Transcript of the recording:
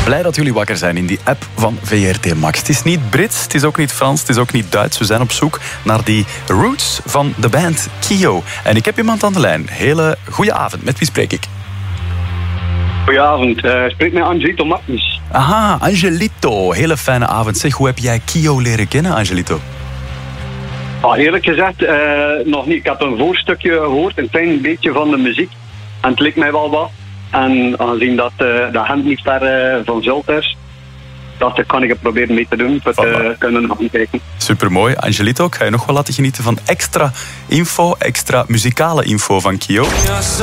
Blij dat jullie wakker zijn in die app van VRT Max. Het is niet Brits, het is ook niet Frans, het is ook niet Duits. We zijn op zoek naar die roots van de band Kio. En ik heb iemand aan de lijn. Hele goede avond. Met wie spreek ik? Goedenavond, spreek met Angelito Martens. Aha, Angelito. Hele fijne avond. Zeg, hoe heb jij Kio leren kennen, Angelito? Eerlijk gezegd, nog niet. Ik had een voorstukje gehoord, een klein beetje van de muziek. En het leek mij wel wat. En aangezien dat Gent niet ver van Zult is, dacht ik, kan ik het proberen mee te doen. We kunnen nog kijken. Supermooi. Angelito, ik ga je nog wel laten genieten van extra info, extra muzikale info van Kio.